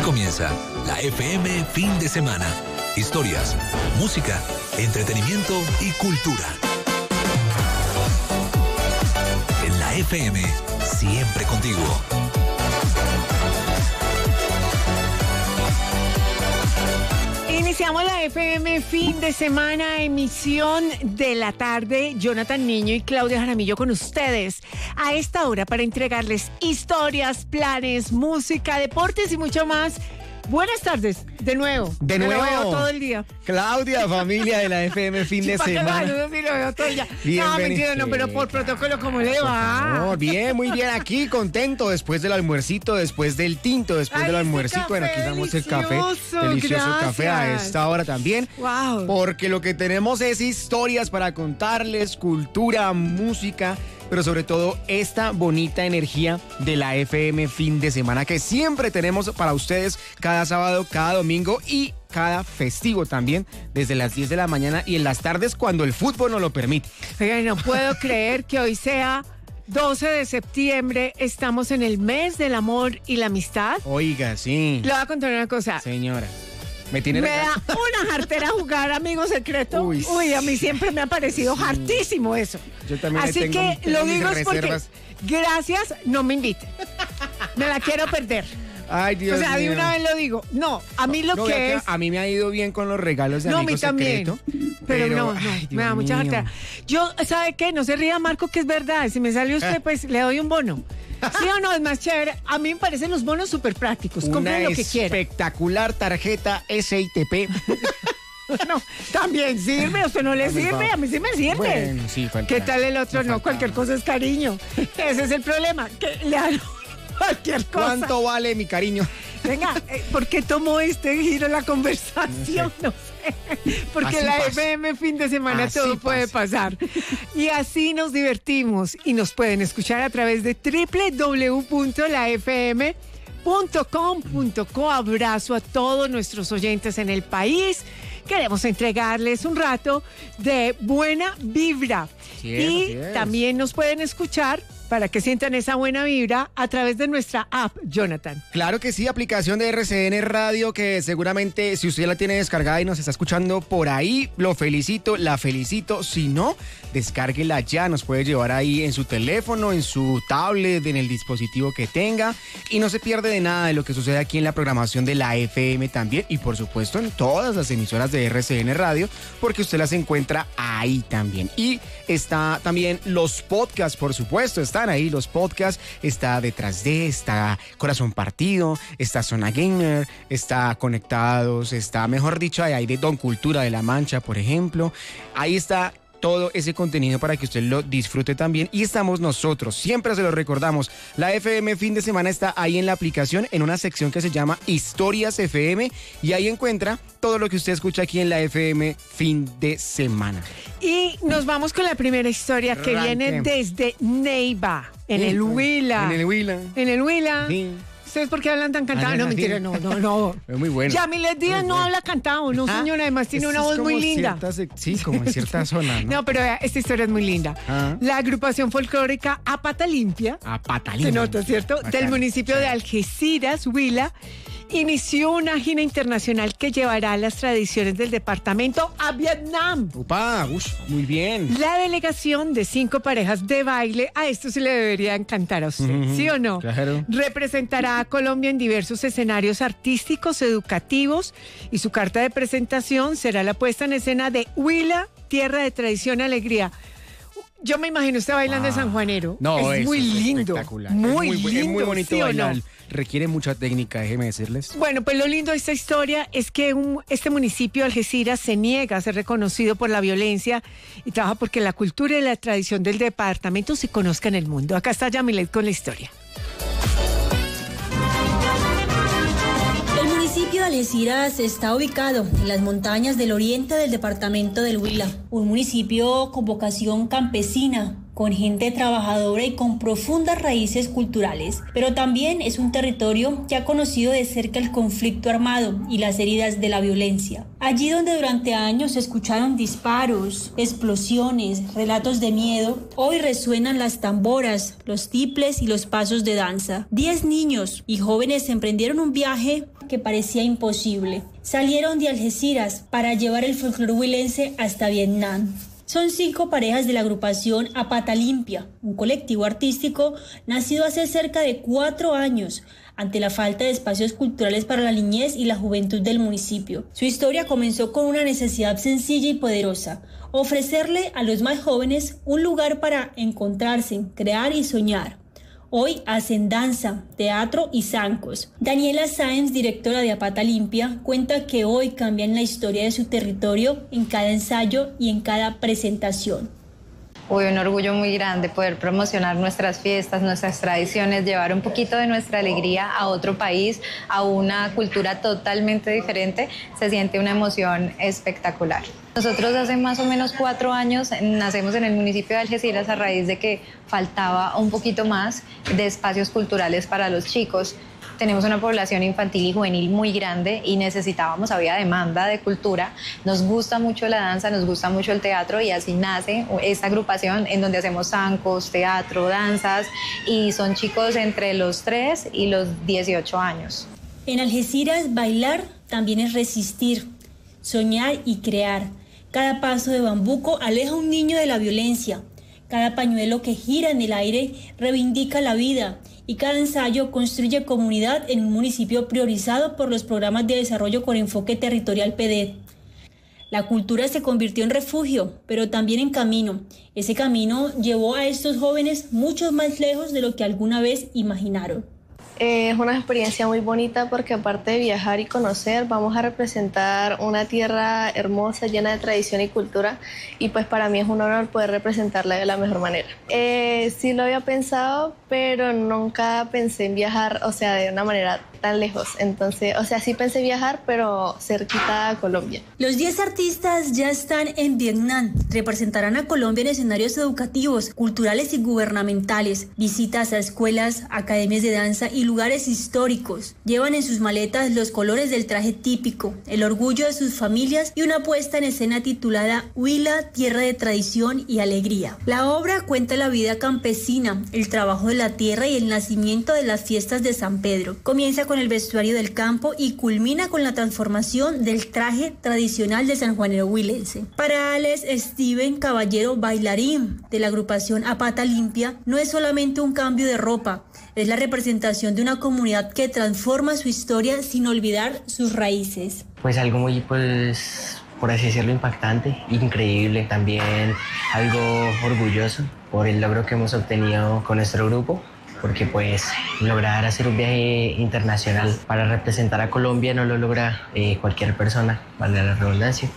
comienza la FM Fin de Semana. Historias, música, entretenimiento y cultura. En la FM, siempre contigo. Iniciamos la FM Fin de Semana, emisión de la tarde. Jonathan Niño y Claudia Jaramillo con ustedes a esta hora para entregarles historias, planes, música, deportes y mucho más. Buenas tardes, de nuevo. De nuevo. Lo veo todo el día. Claudia, familia de la FM Fin de Semana. Lo veo todo el día. No, mentira, no, pero por protocolo, ¿cómo le va? No, bien, muy bien. Aquí, contento, después del almuercito, después del tinto, después del almuercito. Bueno, aquí damos el café. Delicioso gracias. Café a esta hora también. Wow. Porque lo que tenemos es historias para contarles, cultura, música, pero sobre todo esta bonita energía de la FM Fin de Semana que siempre tenemos para ustedes cada sábado, cada domingo y cada festivo también, desde las 10 de la mañana y en las tardes cuando el fútbol nos lo permite. Oigan, no puedo creer que hoy sea 12 de septiembre, estamos en el mes del amor y la amistad. Oiga, sí. Le voy a contar una cosa. Señora, me da una jartera jugar Amigo Secreto. Uy, a mí siempre me ha parecido hartísimo eso. Yo también así tengo, que tengo lo mis digo es porque, reservas. gracias, no me inviten. Me la quiero perder. Ay, Dios mío. O sea, de una vez lo digo. No, a mí lo que es... A mí me ha ido bien con los regalos de Amigo Secreto. Pero no, ay, me da Dios mucha mío. jartera. Yo, ¿sabe qué? No se ría, Marco, que es verdad. Si me sale usted, pues le doy un bono. ¿Sí o no? Es más chévere. A mí me parecen los bonos súper prácticos. Compren lo que quieran. Espectacular tarjeta SITP. No, también sirve, ¿a usted no le sirve? A mí sí me sirve. Bueno, sí, falta. ¿Qué tal el otro? No, cualquier cosa es cariño. Ese es el problema, que le dan cualquier cosa. ¿Cuánto vale mi cariño? Venga, ¿por qué tomó este giro la conversación? No sé. Porque Así la pasa. FM Fin de Semana Así todo puede pasar. Y así nos divertimos y nos pueden escuchar a través de www.lafm.com.co. Abrazo a todos nuestros oyentes en el país. Queremos entregarles un rato de buena vibra. Sí, Y también nos pueden escuchar para que sientan esa buena vibra a través de nuestra app, Jonathan. Claro que sí, aplicación de RCN Radio que seguramente si usted la tiene descargada y nos está escuchando por ahí, lo felicito, la felicito. Si no, descárguela ya, nos puede llevar ahí en su teléfono, en su tablet, en el dispositivo que tenga y no se pierde de nada de lo que sucede aquí en la programación de la FM también y por supuesto en todas las emisoras de RCN Radio porque usted las encuentra ahí también. Y está también los podcasts, por supuesto, están ahí los podcasts, está Detrás de, está Corazón Partido, está Zona Gamer, está Conectados, está, mejor dicho, ahí hay de Don Cultura de La Mancha, por ejemplo. Ahí está todo ese contenido para que usted lo disfrute también. Y estamos nosotros, siempre se lo recordamos, la FM Fin de Semana está ahí en la aplicación, en una sección que se llama Historias FM, y ahí encuentra todo lo que usted escucha aquí en la FM Fin de Semana. Y nos vamos con la primera historia que viene desde Neiva, en el Huila. En el Huila. En el Huila. Sí. ¿Ustedes por qué hablan tan cantado? No, mentira, no. Es muy bueno. Yamilet Díaz no habla cantado, no, señora. Además tiene una voz muy linda. Sí, como en cierta zona, ¿no? No, pero vea, esta historia es muy linda. La agrupación folclórica A Pata Limpia. A Pata Limpia. Se nota, ¿cierto? Bacán. Del municipio de Algeciras, Huila, inició una gira internacional que llevará las tradiciones del departamento a Vietnam. Upa, muy bien. La delegación de 5 parejas de baile, a esto se le debería encantar a usted, ¿sí o no? Claro. Representará a Colombia en diversos escenarios artísticos, educativos, y su carta de presentación será la puesta en escena de Huila, tierra de tradición y alegría. Yo me imagino usted bailando de San Juanero. No, es muy lindo. Espectacular. Muy lindo. Es muy bonito ¿sí o bailar. no? Requiere mucha técnica, déjeme decirles. Bueno, pues lo lindo de esta historia es que este municipio, Algeciras, se niega a ser reconocido por la violencia y trabaja porque la cultura y la tradición del departamento se conozcan en el mundo. Acá está Yamilet con la historia. El municipio de Algeciras está ubicado en las montañas del oriente del departamento del Huila, un municipio con vocación campesina, con gente trabajadora y con profundas raíces culturales, pero también es un territorio que ha conocido de cerca el conflicto armado y las heridas de la violencia. Allí donde durante años se escucharon disparos, explosiones, relatos de miedo, hoy resuenan las tamboras, los tiples y los pasos de danza. 10 niños y jóvenes emprendieron un viaje que parecía imposible. Salieron de Algeciras para llevar el folclore huilense hasta Vietnam. Son 5 parejas de la agrupación A Pata Limpia, un colectivo artístico nacido hace cerca de 4 años, ante la falta de espacios culturales para la niñez y la juventud del municipio. Su historia comenzó con una necesidad sencilla y poderosa: ofrecerle a los más jóvenes un lugar para encontrarse, crear y soñar. Hoy hacen danza, teatro y zancos. Daniela Sáenz, directora de A Pata Limpia, cuenta que hoy cambian la historia de su territorio en cada ensayo y en cada presentación. Hoy un orgullo muy grande poder promocionar nuestras fiestas, nuestras tradiciones, llevar un poquito de nuestra alegría a otro país, a una cultura totalmente diferente. Se siente una emoción espectacular. Nosotros hace más o menos 4 años nacemos en el municipio de Algeciras a raíz de que faltaba un poquito más de espacios culturales para los chicos. Tenemos una población infantil y juvenil muy grande y necesitábamos, había demanda de cultura. Nos gusta mucho la danza, nos gusta mucho el teatro y así nace esta agrupación en donde hacemos zancos, teatro, danzas y son chicos entre los 3 y los 18 años. En Algeciras, bailar también es resistir, soñar y crear. Cada paso de bambuco aleja a un niño de la violencia. Cada pañuelo que gira en el aire reivindica la vida. Y cada ensayo construye comunidad en un municipio priorizado por los programas de desarrollo con enfoque territorial PDET. La cultura se convirtió en refugio, pero también en camino. Ese camino llevó a estos jóvenes mucho más lejos de lo que alguna vez imaginaron. Es una experiencia muy bonita porque aparte de viajar y conocer, vamos a representar una tierra hermosa, llena de tradición y cultura, y pues para mí es un honor poder representarla de la mejor manera. Sí lo había pensado, pero nunca pensé en viajar, o sea, de una manera tan lejos. Entonces, o sea, sí pensé viajar, pero cerquita a Colombia. Los 10 artistas ya están en Vietnam. Representarán a Colombia en escenarios educativos, culturales y gubernamentales, visitas a escuelas, academias de danza y lugares históricos. Llevan en sus maletas los colores del traje típico, el orgullo de sus familias y una puesta en escena titulada Huila, tierra de tradición y alegría. La obra cuenta la vida campesina, el trabajo de la tierra y el nacimiento de las fiestas de San Pedro. Comienza con el vestuario del campo y culmina con la transformación del traje tradicional de sanjuanero huilense. Para Alex Steven Caballero, bailarín de la agrupación A Pata Limpia, no es solamente un cambio de ropa, es la representación de una comunidad que transforma su historia sin olvidar sus raíces. Pues algo muy, por así decirlo, impactante, increíble, también algo orgulloso por el logro que hemos obtenido con nuestro grupo, porque pues lograr hacer un viaje internacional para representar a Colombia no lo logra cualquier persona, valga la redundancia,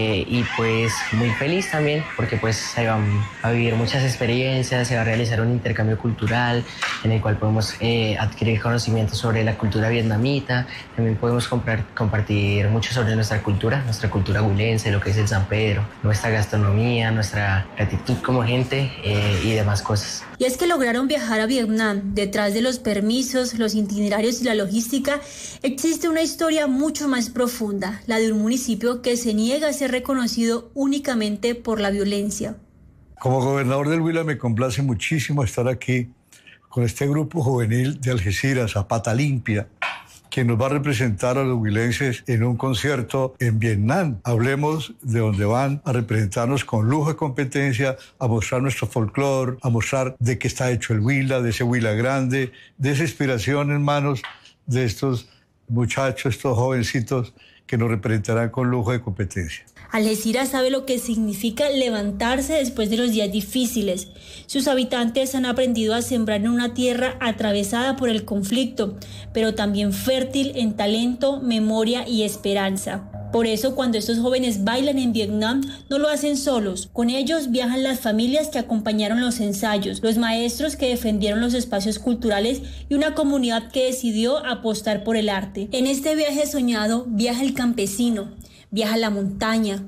y pues muy feliz también porque pues se van a vivir muchas experiencias, se va a realizar un intercambio cultural en el cual podemos adquirir conocimientos sobre la cultura vietnamita, también podemos compartir mucho sobre nuestra cultura huilense, lo que es el San Pedro, nuestra gastronomía, nuestra gratitud como gente y demás cosas. Y es que lograron viajar a Vietnam. Detrás de los permisos, los itinerarios y la logística existe una historia mucho más profunda, la de un municipio que se niega a ser reconocido únicamente por la violencia. Como gobernador del Huila me complace muchísimo estar aquí con este grupo juvenil de Algeciras, A Pata Limpia, que nos va a representar a los huilenses en un concierto en Vietnam. Hablemos de donde van a representarnos con lujo de competencia, a mostrar nuestro folclore, a mostrar de qué está hecho el Huila, de ese Huila grande, de esa inspiración en manos de estos muchachos, estos jovencitos que nos representarán con lujo de competencia. Algeciras sabe lo que significa levantarse después de los días difíciles. Sus habitantes han aprendido a sembrar en una tierra atravesada por el conflicto, pero también fértil en talento, memoria y esperanza. Por eso, cuando estos jóvenes bailan en Vietnam, no lo hacen solos. Con ellos viajan las familias que acompañaron los ensayos, los maestros que defendieron los espacios culturales y una comunidad que decidió apostar por el arte. En este viaje soñado viaja el campesino, viaja a la montaña,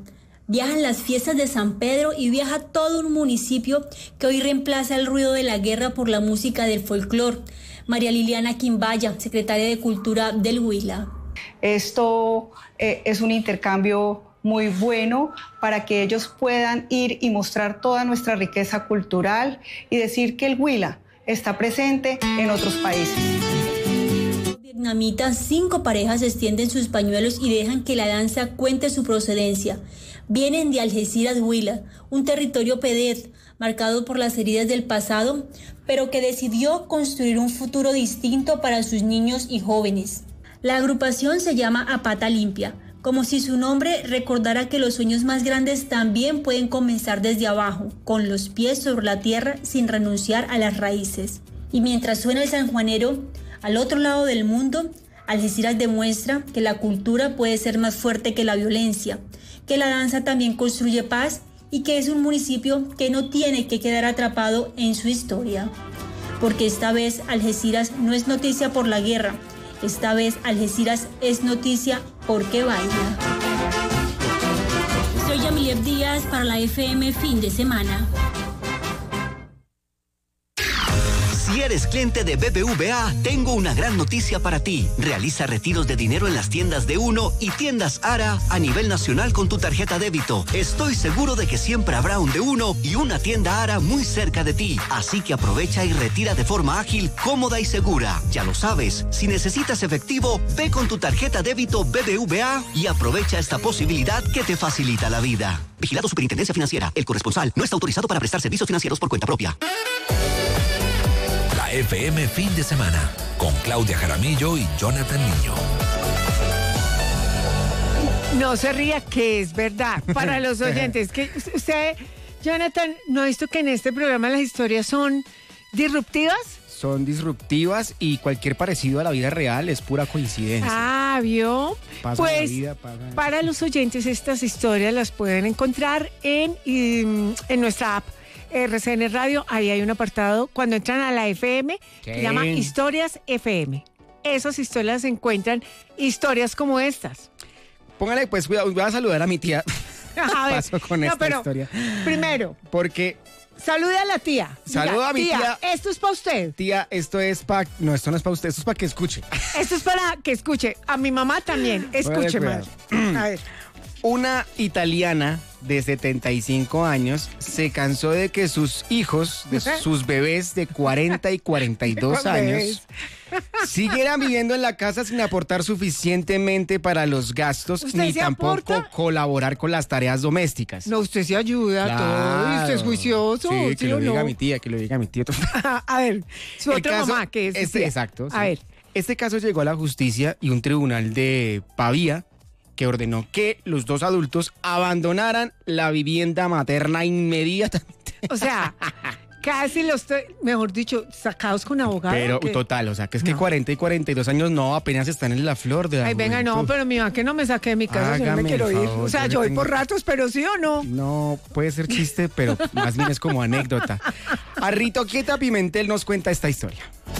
Viajan las fiestas de San Pedro y viaja todo un municipio que hoy reemplaza el ruido de la guerra por la música del folclore. María Liliana Quimbaya, secretaria de Cultura del Huila. Esto es un intercambio muy bueno para que ellos puedan ir y mostrar toda nuestra riqueza cultural y decir que el Huila está presente en otros países. Vietnamitas, 5 parejas extienden sus pañuelos y dejan que la danza cuente su procedencia. Vienen de Algeciras, Huila, un territorio PEDET marcado por las heridas del pasado, pero que decidió construir un futuro distinto para sus niños y jóvenes. La agrupación se llama A Pata Limpia, como si su nombre recordara que los sueños más grandes también pueden comenzar desde abajo, con los pies sobre la tierra sin renunciar a las raíces. Y mientras suena el sanjuanero, al otro lado del mundo, Algeciras demuestra que la cultura puede ser más fuerte que la violencia, que la danza también construye paz y que es un municipio que no tiene que quedar atrapado en su historia. Porque esta vez Algeciras no es noticia por la guerra, esta vez Algeciras es noticia porque baila. Soy Yamilet Díaz para la FM Fin de Semana. Si eres cliente de BBVA, tengo una gran noticia para ti. Realiza retiros de dinero en las tiendas de Uno y tiendas Ara a nivel nacional con tu tarjeta débito. Estoy seguro de que siempre habrá un de Uno y una tienda Ara muy cerca de ti. Así que aprovecha y retira de forma ágil, cómoda y segura. Ya lo sabes, si necesitas efectivo, ve con tu tarjeta débito BBVA y aprovecha esta posibilidad que te facilita la vida. Vigilado Superintendencia Financiera. El corresponsal no está autorizado para prestar servicios financieros por cuenta propia. FM Fin de Semana, con Claudia Jaramillo y Jonathan Niño. No se ría, que es verdad. Para los oyentes, que usted, Jonathan, ¿no ha visto que en este programa las historias son disruptivas? Son disruptivas y cualquier parecido a la vida real es pura coincidencia. Ah, ¿vio? Pasa pues la vida, para los oyentes estas historias las pueden encontrar en nuestra app RCN Radio. Ahí hay un apartado cuando entran a la FM que se llama Historias FM. Esas historias se encuentran historias como estas. Póngale, pues, cuidado, voy a saludar a mi tía. A ver, paso con esta historia. Primero, porque salude a la tía. Saluda a mi tía. Esto es para usted. Tía, esto es para... No, esto no es para usted, esto es para que escuche. Esto es para que escuche. A mi mamá también. Escuche, madre. A ver. Una italiana de 75 años se cansó de que sus hijos, de sus bebés de 40 y 42 años, siguieran viviendo en la casa sin aportar suficientemente para los gastos ni tampoco colaborar con las tareas domésticas. No, usted se ayuda, todo, usted es juicioso. Sí, que lo diga mi tía, que lo diga mi tía. A ver, su otra mamá, que es exacto. A ver. Este caso llegó a la justicia y un tribunal de Pavía que ordenó que los dos adultos abandonaran la vivienda materna inmediatamente. O sea, casi mejor dicho, sacados con abogado. Pero total, o sea, que es que 40 y 42 años no, apenas están en la flor de la Ay, venga, juventud. no, pero mi mamá que no me saque de mi casa, yo no me quiero ir. O sea, yo voy por ratos, pero sí o no. No, puede ser chiste, pero más bien es como anécdota. Arrito Quieta Pimentel nos cuenta esta historia.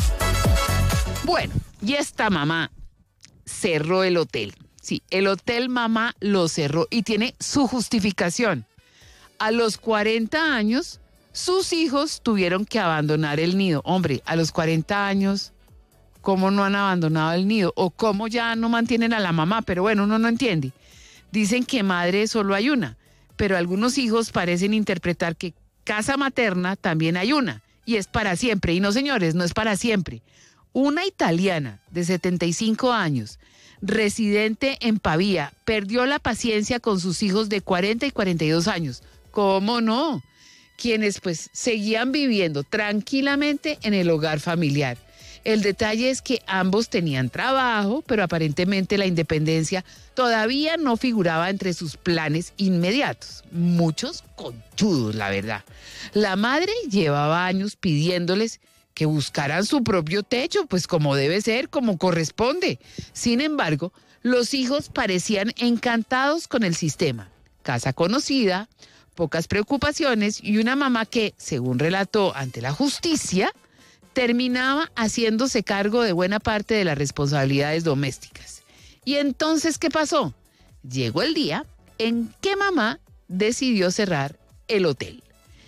Bueno, y esta mamá cerró el hotel. Sí, el Hotel Mamá lo cerró y tiene su justificación. A los 40 años, sus hijos tuvieron que abandonar el nido. Hombre, a los 40 años, ¿cómo no han abandonado el nido? O cómo ya no mantienen a la mamá, pero bueno, uno no entiende. Dicen que madre solo hay una, pero algunos hijos parecen interpretar que casa materna también hay una, y es para siempre. Y no, señores, no es para siempre. Una italiana de 75 años, residente en Pavía, perdió la paciencia con sus hijos de 40 y 42 años. ¿Cómo no? Quienes pues seguían viviendo tranquilamente en el hogar familiar. El detalle es que ambos tenían trabajo, pero aparentemente la independencia todavía no figuraba entre sus planes inmediatos. Muchos conchudos, la verdad. La madre llevaba años pidiéndoles que buscaran su propio techo, pues como debe ser, como corresponde. Sin embargo, los hijos parecían encantados con el sistema. Casa conocida, pocas preocupaciones y una mamá que, según relató ante la justicia, terminaba haciéndose cargo de buena parte de las responsabilidades domésticas. ¿Y entonces qué pasó? Llegó el día en que mamá decidió cerrar el hotel.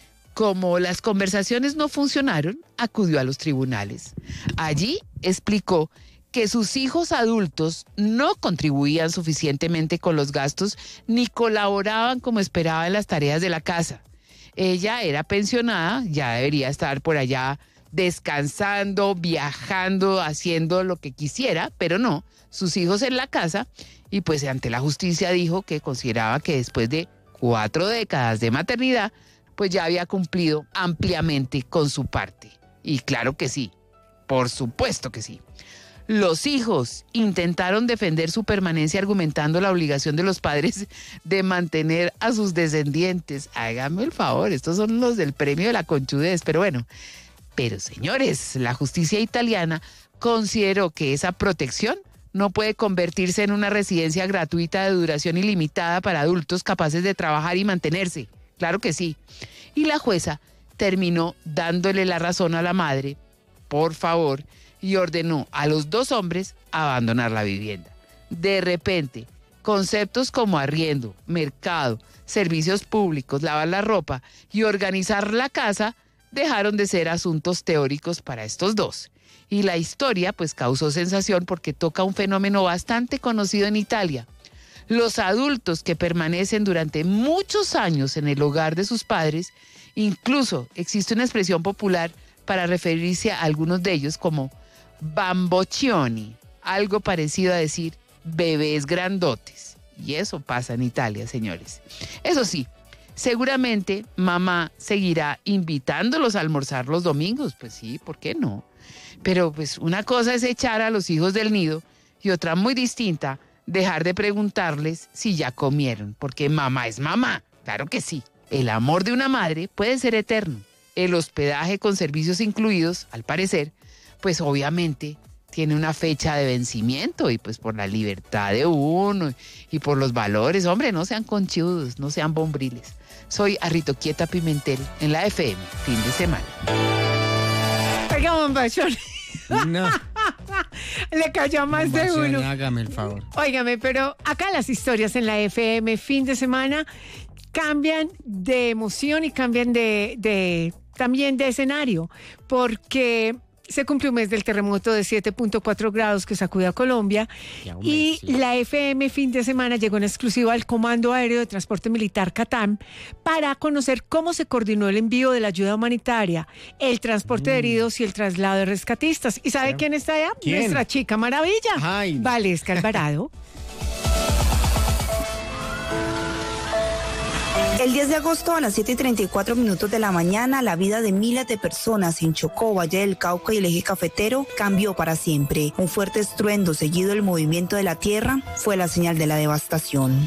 Como las conversaciones no funcionaron, acudió a los tribunales. Allí explicó que sus hijos adultos no contribuían suficientemente con los gastos ni colaboraban como esperaba en las tareas de la casa. Ella era pensionada, ya debería estar por allá descansando, viajando, haciendo lo que quisiera, pero no, sus hijos en la casa, y pues ante la justicia dijo que consideraba que después de 4 décadas de maternidad, pues ya había cumplido ampliamente con su parte. Y claro que sí, por supuesto que sí. Los hijos intentaron defender su permanencia argumentando la obligación de los padres de mantener a sus descendientes. Hágame el favor, estos son los del premio de la conchudez, pero bueno. Pero señores, la justicia italiana consideró que esa protección no puede convertirse en una residencia gratuita de duración ilimitada para adultos capaces de trabajar y mantenerse. Claro que sí. Y la jueza terminó dándole la razón a la madre, por favor, y ordenó a los 2 hombres abandonar la vivienda. De repente, conceptos como arriendo, mercado, servicios públicos, lavar la ropa y organizar la casa dejaron de ser asuntos teóricos para estos 2. Y la historia pues causó sensación porque toca un fenómeno bastante conocido en Italia. Los adultos que permanecen durante muchos años en el hogar de sus padres, incluso existe una expresión popular para referirse a algunos de ellos como bamboccioni, algo parecido a decir bebés grandotes. Y eso pasa en Italia, señores. Eso sí, seguramente mamá seguirá invitándolos a almorzar los domingos. Pues sí, ¿por qué no? Pero pues una cosa es echar a los hijos del nido y otra muy distinta, dejar de preguntarles si ya comieron, porque mamá es mamá, claro que sí. El amor de una madre puede ser eterno. El hospedaje con servicios incluidos, al parecer, pues obviamente tiene una fecha de vencimiento y pues por la libertad de uno y por los valores, hombre, no sean conchudos, no sean bombriles. Soy Arritoquieta Pimentel en la FM, fin de semana. Oiga, bombachón. No. Le cayó a más de uno. Hágame el favor. Óigame, pero acá las historias en la FM, fin de semana, cambian de emoción y cambian también de escenario, porque se cumplió un mes del terremoto de 7.4 grados que sacudió a Colombia y la FM fin de semana llegó en exclusiva al Comando Aéreo de Transporte Militar CATAM para conocer cómo se coordinó el envío de la ayuda humanitaria, el transporte de heridos y el traslado de rescatistas. ¿Y sabe quién está allá? ¿Quién? Nuestra chica maravilla, Ay. Valesca Alvarado. El 10 de agosto a las 7:34 de la mañana, la vida de miles de personas en Chocó, Valle del Cauca y el eje cafetero cambió para siempre. Un fuerte estruendo seguido del movimiento de la tierra fue la señal de la devastación.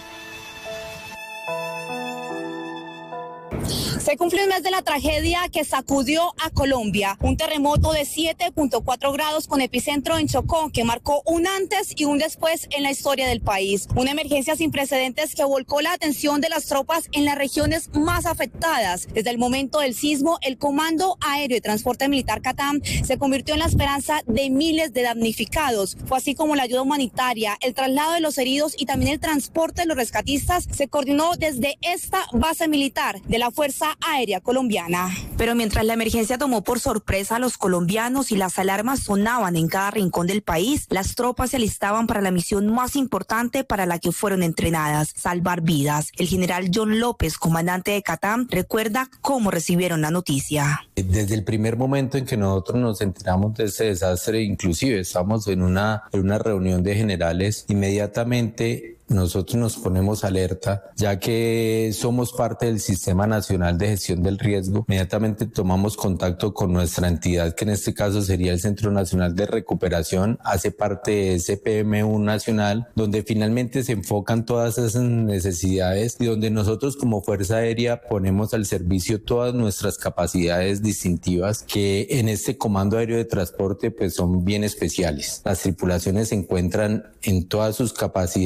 Se cumplió un mes de la tragedia que sacudió a Colombia. Un terremoto de 7.4 grados con epicentro en Chocó que marcó un antes y un después en la historia del país. Una emergencia sin precedentes que volcó la atención de las tropas en las regiones más afectadas. Desde el momento del sismo, el Comando Aéreo de Transporte Militar CATAM se convirtió en la esperanza de miles de damnificados. Fue así como la ayuda humanitaria, el traslado de los heridos y también el transporte de los rescatistas se coordinó desde esta base militar de la Fuerza Aérea Colombiana. Pero mientras la emergencia tomó por sorpresa a los colombianos y las alarmas sonaban en cada rincón del país, las tropas se alistaban para la misión más importante para la que fueron entrenadas, salvar vidas. El general John López, comandante de CATAM, recuerda cómo recibieron la noticia. Desde el primer momento en que nosotros nos enteramos de ese desastre, inclusive estamos en una reunión de generales, inmediatamente nosotros nos ponemos alerta, ya que somos parte del Sistema Nacional de Gestión del Riesgo. Inmediatamente tomamos contacto con nuestra entidad, que en este caso sería el Centro Nacional de Recuperación, hace parte de ese PM1 nacional, donde finalmente se enfocan todas esas necesidades y donde nosotros como Fuerza Aérea ponemos al servicio todas nuestras capacidades distintivas, que en este Comando Aéreo de Transporte pues son bien especiales. Las tripulaciones se encuentran en todas sus capacidades y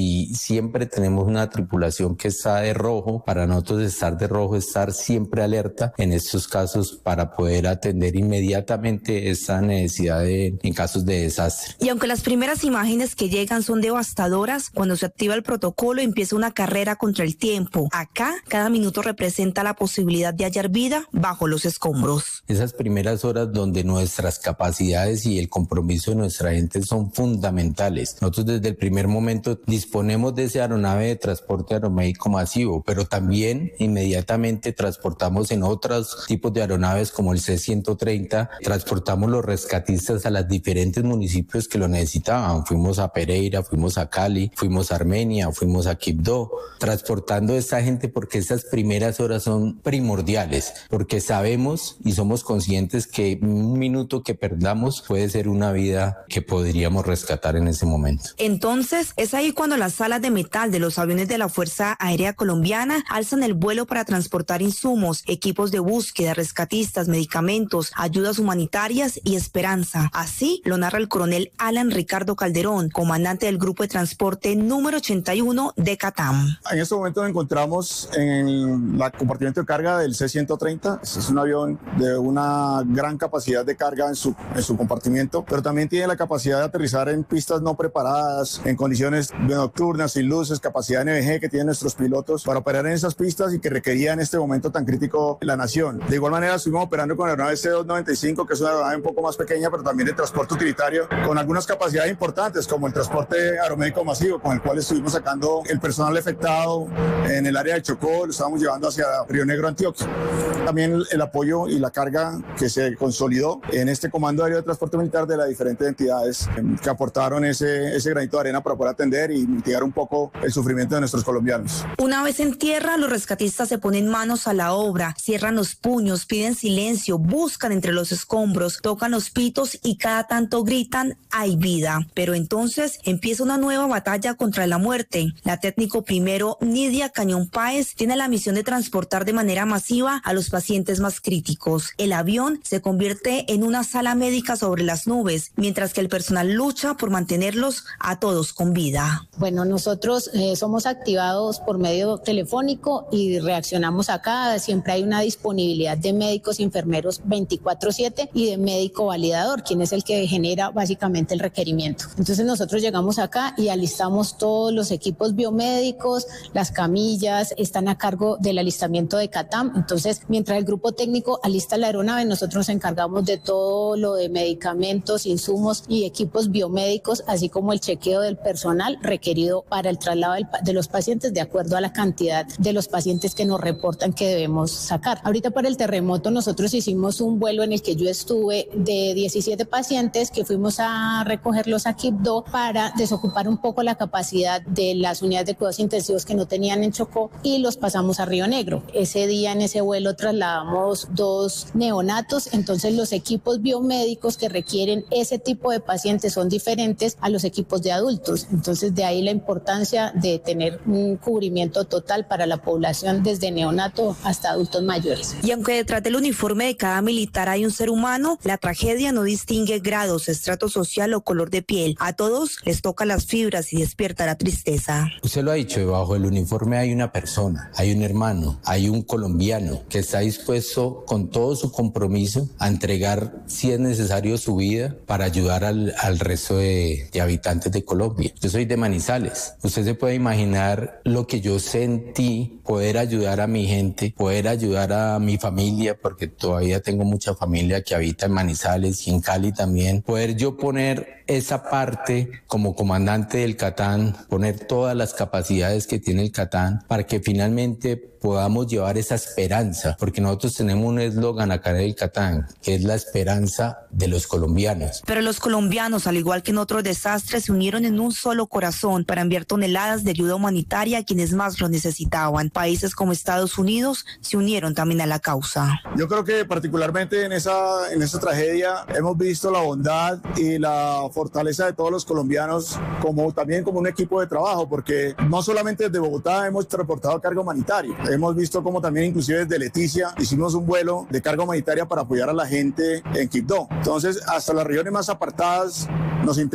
y siempre tenemos una tripulación que está de rojo. Para nosotros estar de rojo, estar siempre alerta en estos casos para poder atender inmediatamente esta necesidad en casos de desastre. Y aunque las primeras imágenes que llegan son devastadoras, cuando se activa el protocolo empieza una carrera contra el tiempo. Acá, cada minuto representa la posibilidad de hallar vida bajo los escombros. Esas primeras horas donde nuestras capacidades y el compromiso de nuestra gente son fundamentales. Nosotros desde el primer momento disponemos de esa aeronave de transporte aeromédico masivo, pero también inmediatamente transportamos en otros tipos de aeronaves como el C-130, transportamos los rescatistas a los diferentes municipios que lo necesitaban. Fuimos a Pereira, fuimos a Cali, fuimos a Armenia, fuimos a Quibdó, transportando a esta gente porque esas primeras horas son primordiales, porque sabemos y somos conscientes que un minuto que perdamos puede ser una vida que podríamos rescatar en ese momento. Entonces, es ahí cuando las alas de metal de los aviones de la Fuerza Aérea Colombiana alzan el vuelo para transportar insumos, equipos de búsqueda, rescatistas, medicamentos, ayudas humanitarias y esperanza. Así lo narra el coronel Alan Ricardo Calderón, comandante del Grupo de Transporte número 81 de CATAM. En este momento nos encontramos en el compartimento de carga del C-130. Este es un avión de una gran capacidad de carga en su compartimento, pero también tiene la capacidad de aterrizar en pistas no preparadas, en condiciones nocturnas, sin luces, capacidad NVG que tienen nuestros pilotos para operar en esas pistas y que requería en este momento tan crítico la nación. De igual manera estuvimos operando con la aeronave C-295, que es una aeronave un poco más pequeña, pero también de transporte utilitario, con algunas capacidades importantes, como el transporte aeromédico masivo, con el cual estuvimos sacando el personal afectado en el área de Chocó, lo estábamos llevando hacia Río Negro, Antioquia. También el apoyo y la carga que se consolidó en este Comando Aéreo de Transporte Militar de las diferentes entidades que aportaron ese granito de arena para poder atender y mitigar un poco el sufrimiento de nuestros colombianos. Una vez en tierra, los rescatistas se ponen manos a la obra, cierran los puños, piden silencio, buscan entre los escombros, tocan los pitos y cada tanto gritan "hay vida". Pero entonces empieza una nueva batalla contra la muerte. La técnico primero Nidia Cañón Páez tiene la misión de transportar de manera masiva a los pacientes más críticos. El avión se convierte en una sala médica sobre las nubes, mientras que el personal lucha por mantenerlos a todos con vida. Bueno, nosotros somos activados por medio telefónico y reaccionamos acá. Siempre hay una disponibilidad de médicos y enfermeros 24/7 y de médico validador, quien es el que genera básicamente el requerimiento. Entonces nosotros llegamos acá y alistamos todos los equipos biomédicos, las camillas están a cargo del alistamiento de CATAM. Entonces, mientras el grupo técnico alista la aeronave, nosotros nos encargamos de todo lo de medicamentos, insumos y equipos biomédicos, así como el chequeo del personal requerido para el traslado de los pacientes de acuerdo a la cantidad de los pacientes que nos reportan que debemos sacar. Ahorita para el terremoto nosotros hicimos un vuelo en el que yo estuve de 17 pacientes que fuimos a recogerlos a Quibdó para desocupar un poco la capacidad de las unidades de cuidados intensivos que no tenían en Chocó y los pasamos a Río Negro. Ese día en ese vuelo trasladamos 2 neonatos, entonces los equipos biomédicos que requieren ese tipo de pacientes son diferentes a los equipos de adultos. Entonces de ahí la importancia de tener un cubrimiento total para la población desde neonato hasta adultos mayores. Y aunque detrás del uniforme de cada militar hay un ser humano, la tragedia no distingue grados, estrato social o color de piel. A todos les toca las fibras y despierta la tristeza. Usted lo ha dicho, debajo del uniforme hay una persona, hay un hermano, hay un colombiano que está dispuesto con todo su compromiso a entregar, si es necesario, su vida para ayudar al resto de habitantes de Colombia. Yo soy de Manizales. Usted se puede imaginar lo que yo sentí, poder ayudar a mi gente, poder ayudar a mi familia, porque todavía tengo mucha familia que habita en Manizales y en Cali también. Poder yo poner esa parte como comandante del CATAM, poner todas las capacidades que tiene el CATAM para que finalmente podamos llevar esa esperanza, porque nosotros tenemos un eslogan acá en el CATAM, que es la esperanza de los colombianos. Pero los colombianos, al igual que en otros desastres, se unieron en un solo corazón para enviar toneladas de ayuda humanitaria a quienes más lo necesitaban. Países como Estados Unidos se unieron también a la causa. Yo creo que particularmente en esa tragedia hemos visto la bondad y la fortaleza de todos los colombianos, también como un equipo de trabajo, porque no solamente desde Bogotá hemos transportado carga humanitaria, hemos visto como también inclusive desde Leticia hicimos un vuelo de carga humanitaria para apoyar a la gente en Quibdó. Entonces hasta las regiones más apartadas nos